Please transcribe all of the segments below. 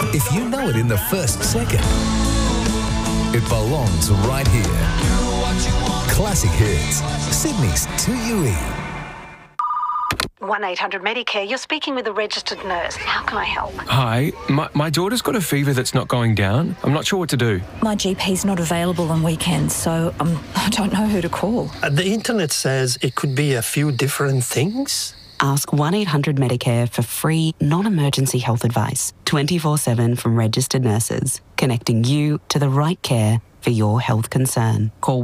If you know it in the first second, it belongs right here. Classic Hits, Sydney's 2UE. 1-800-Medicare, you're speaking with a registered nurse. How can I help? Hi, my daughter's got a fever that's not going down. I'm not sure what to do. My GP's not available on weekends, so I don't know who to call. The internet says it could be a few different things. Ask 1-800-Medicare for free, non-emergency health advice, 24/7 from registered nurses, connecting you to the right care for your health concern. Call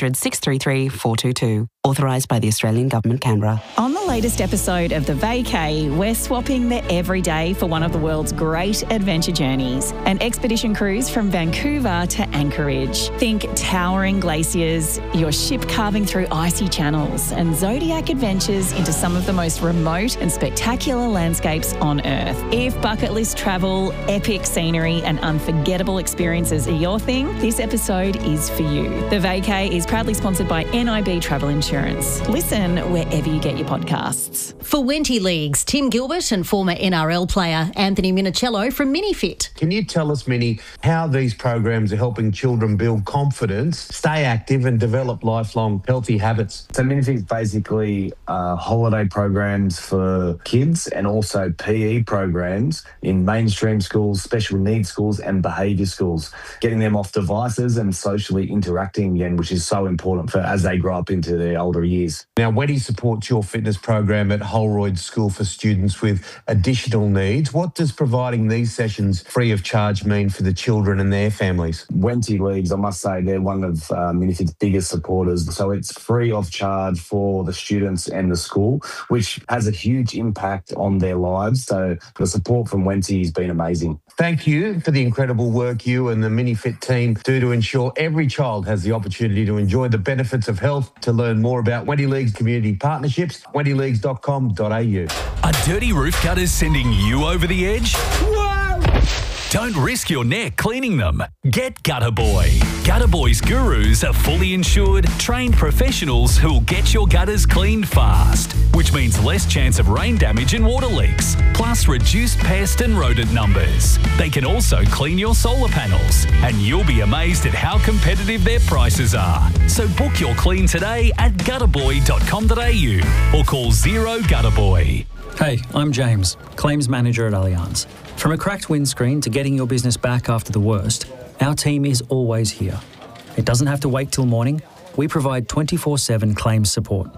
1-800-633-422. Authorised by the Australian Government, Canberra. On the latest episode of The Vacay, we're swapping the everyday for one of the world's great adventure journeys. An expedition cruise from Vancouver to Anchorage. Think towering glaciers, your ship carving through icy channels, and zodiac adventures into some of the most remote and spectacular landscapes on Earth. If bucket list travel, epic scenery, and unforgettable experiences are your thing, this episode is for you. The Vacay is proudly sponsored by NIB Travel Insurance. Listen wherever you get your podcasts. For Wenty Leagues, Tim Gilbert and former NRL player Anthony Minicello from MiniFit. Can you tell us, Minnie, how these programs are helping children build confidence, stay active and develop lifelong healthy habits? So MiniFit is basically holiday programs for kids and also PE programs in mainstream schools, special needs schools and behaviour schools, getting them off devices and socially interacting again, which is so important for as they grow up into their older years. Now, Wenty supports your fitness program at Holroyd School for students with additional needs. What does providing these sessions free of charge mean for the children and their families? Wenty Leagues, I must say, they're one of MiniFit's biggest supporters. So it's free of charge for the students and the school, which has a huge impact on their lives. So the support from Wenty has been amazing. Thank you for the incredible work you and the MiniFit team do to ensure every child has the opportunity to enjoy the benefits of health. To learn more about Wenty Leagues community partnerships, wentyleagues.com.au. Are dirty roof gutters sending you over the edge? Whoa! Don't risk your neck cleaning them. Get Gutter Boy. Gutter Boy's gurus are fully insured, trained professionals who'll get your gutters cleaned fast, which means less chance of rain damage and water leaks, plus reduced pest and rodent numbers. They can also clean your solar panels, and you'll be amazed at how competitive their prices are. So book your clean today at gutterboy.com.au or call 0 Gutterboy. Hey, I'm James, Claims Manager at Allianz. From a cracked windscreen to getting your business back after the worst, our team is always here. It doesn't have to wait till morning. We provide 24/7 claims support.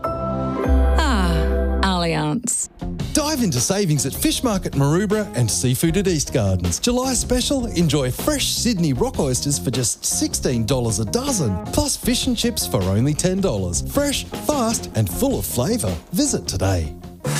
Allianz. Dive into savings at Fish Market Maroubra and Seafood at East Gardens. July special, enjoy fresh Sydney rock oysters for just $16 a dozen, plus fish and chips for only $10. Fresh, fast and full of flavour. Visit today.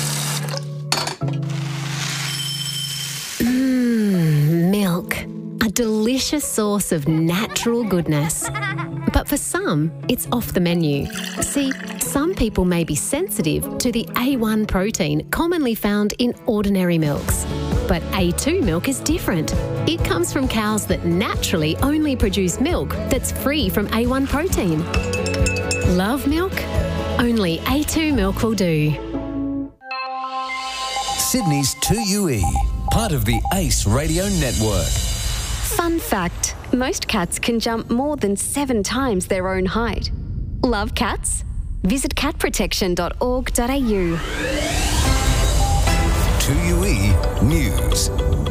Milk. A delicious source of natural goodness. But for some, it's off the menu. See, some people may be sensitive to the A1 protein commonly found in ordinary milks. But A2 milk is different. It comes from cows that naturally only produce milk that's free from A1 protein. Love milk? Only A2 milk will do. Sydney's 2UE, part of the ACE Radio Network. Fun fact, most cats can jump more than 7 times their own height. Love cats? Visit catprotection.org.au. 2UE News.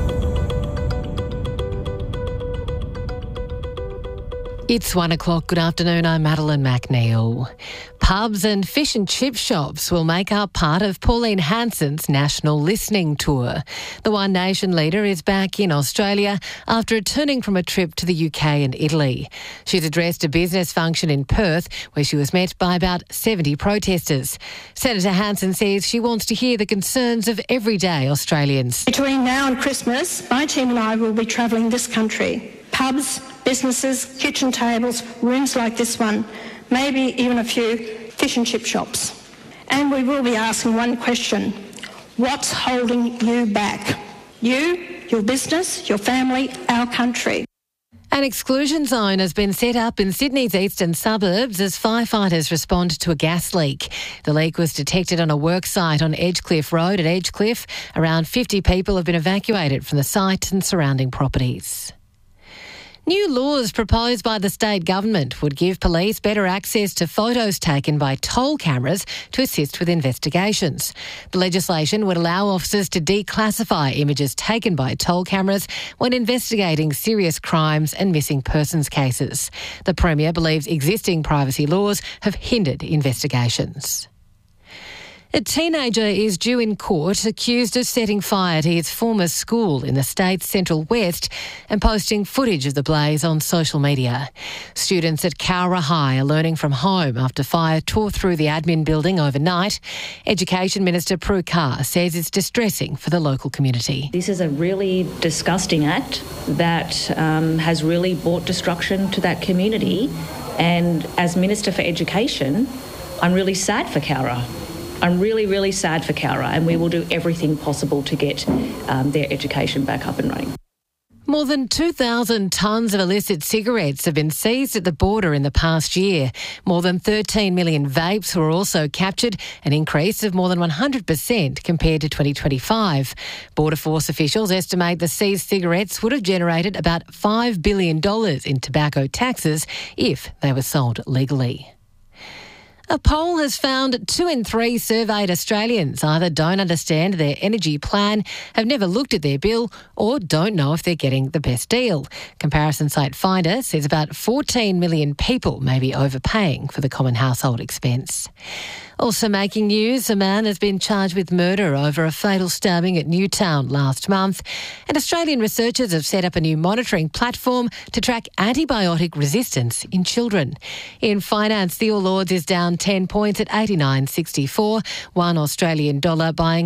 It's 1 o'clock. Good afternoon. I'm Madeline McNeil. Pubs and fish and chip shops will make up part of Pauline Hanson's national listening tour. The One Nation leader is back in Australia after returning from a trip to the UK and Italy. She's addressed a business function in Perth where she was met by about 70 protesters. Senator Hanson says she wants to hear the concerns of everyday Australians. Between now and Christmas, my team and I will be travelling this country. Pubs, businesses, kitchen tables, rooms like this one, maybe even a few fish and chip shops. And we will be asking one question: what's holding you back? You, your business, your family, our country. An exclusion zone has been set up in Sydney's eastern suburbs as firefighters respond to a gas leak. The leak was detected on a work site on Edgecliff Road at Edgecliff. Around 50 people have been evacuated from the site and surrounding properties. New laws proposed by the state government would give police better access to photos taken by toll cameras to assist with investigations. The legislation would allow officers to declassify images taken by toll cameras when investigating serious crimes and missing persons cases. The Premier believes existing privacy laws have hindered investigations. A teenager is due in court accused of setting fire to his former school in the state's Central West and posting footage of the blaze on social media. Students at Cowra High are learning from home after fire tore through the admin building overnight. Education Minister Prue Carr says it's distressing for the local community. This is a really disgusting act that has really brought destruction to that community. And as Minister for Education, I'm really sad for Cowra. I'm really, really sad for Cowra, and we will do everything possible to get their education back up and running. More than 2,000 tonnes of illicit cigarettes have been seized at the border in the past year. More than 13 million vapes were also captured, an increase of more than 100% compared to 2025. Border Force officials estimate the seized cigarettes would have generated about $5 billion in tobacco taxes if they were sold legally. A poll has found 2 in 3 surveyed Australians either don't understand their energy plan, have never looked at their bill, or don't know if they're getting the best deal. Comparison site Finder says about 14 million people may be overpaying for the common household expense. Also making news, a man has been charged with murder over a fatal stabbing at Newtown last month. And Australian researchers have set up a new monitoring platform to track antibiotic resistance in children. In finance, the All Ords is down 10 points at 89.64, $1 Australian dollar buying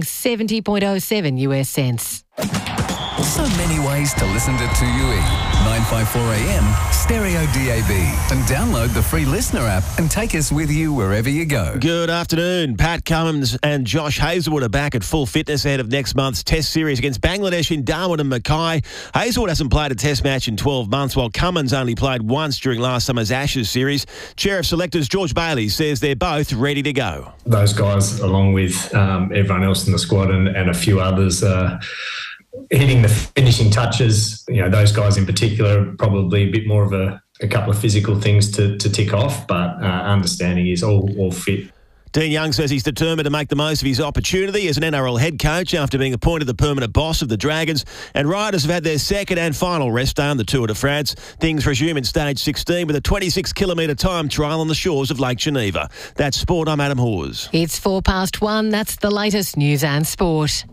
70.07 US cents. So many ways to listen to 2UE. 954 AM, Stereo DAB. And download the free Listener app and take us with you wherever you go. Good afternoon. Pat Cummins and Josh Hazlewood are back at full fitness ahead of next month's Test series against Bangladesh in Darwin and Mackay. Hazlewood hasn't played a Test match in 12 months, while Cummins only played once during last summer's Ashes series. Chair of Selectors George Bailey says they're both ready to go. Those guys, along with everyone else in the squad and a few others, hitting the finishing touches. You know, those guys in particular, probably a bit more of a couple of physical things to tick off, but understanding is all fit. Dean Young says he's determined to make the most of his opportunity as an NRL head coach after being appointed the permanent boss of the Dragons. And riders have had their second and final rest day on the Tour de France. Things resume in stage 16 with a 26-kilometre time trial on the shores of Lake Geneva. That's Sport. I'm Adam Hawes. It's 1:04. That's the latest news and sport.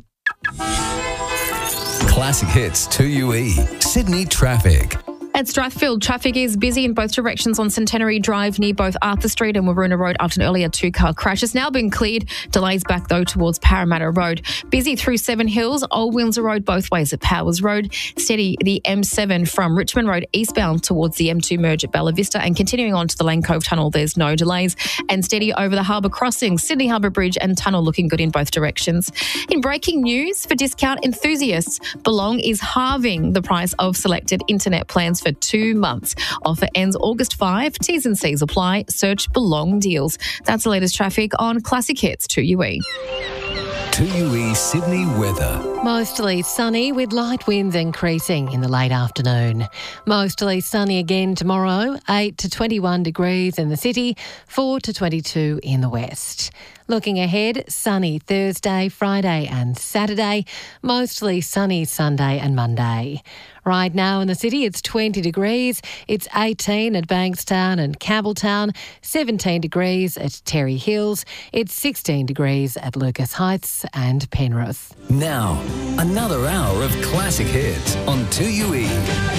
Classic Hits 2UE. Sydney traffic. At Strathfield, traffic is busy in both directions on Centenary Drive near both Arthur Street and Waroona Road after an earlier 2-car crash. Has now been cleared. Delays back, though, towards Parramatta Road. Busy through Seven Hills, Old Windsor Road both ways at Powers Road. Steady the M7 from Richmond Road eastbound towards the M2 merge at Bella Vista, and continuing on to the Lane Cove Tunnel, there's no delays. And steady over the Harbour Crossing, Sydney Harbour Bridge and Tunnel looking good in both directions. In breaking news, for discount enthusiasts, Belong is halving the price of selected internet plans for 2 months. Offer ends August 5. T's and C's apply. Search Belong Deals. That's the latest traffic on Classic Hits 2UE. 2UE Sydney weather. Mostly sunny with light winds increasing in the late afternoon. Mostly sunny again tomorrow, 8 to 21 degrees in the city, 4 to 22 in the west. Looking ahead, sunny Thursday, Friday and Saturday, mostly sunny Sunday and Monday. Right now in the city, it's 20 degrees. It's 18 at Bankstown and Campbelltown, 17 degrees at Terry Hills. It's 16 degrees at Lucas Heights and Penrith. Now, another hour of classic hits on 2UE.